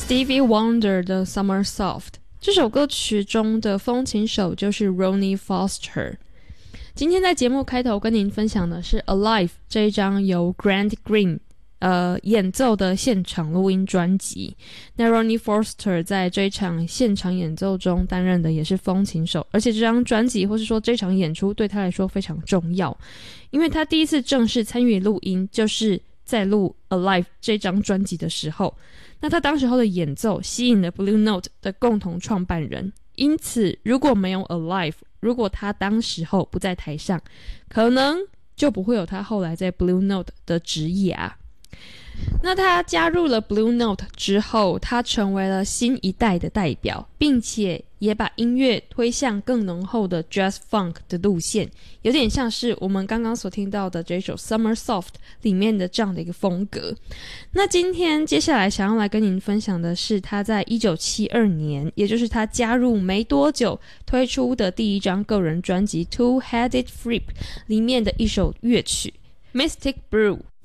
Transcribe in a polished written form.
Stevie Wonder 的 Summer Soft， 这首歌曲中的风琴手就是 Ronnie Foster。 今天在节目开头跟您分享的是 Alive 这一张由 Grant Green演奏的现场录音专辑。那 Ronnie Foster 在这一场现场演奏中担任的也是风琴手，而且这张专辑或是说这场演出对他来说非常重要，因为他第一次正式参与录音就是在录 Alive 这张专辑的时候。那他当时候的演奏吸引了 Blue Note 的共同创办人，因此如果没有 Alive， 如果他当时候不在台上，可能就不会有他后来在 Blue Note 的职涯。那他加入了 Blue Note 之后，他成为了新一代的代表，并且也把音乐推向更浓厚的 Jazz Funk 的路线，有点像是我们刚刚所听到的这首 Summer Soft 里面的这样的一个风格。那今天接下来想要来跟您分享的是他在1972年，也就是他加入没多久推出的第一张个人专辑 Two Headed Freak 里面的一首乐曲 Mystic Brew。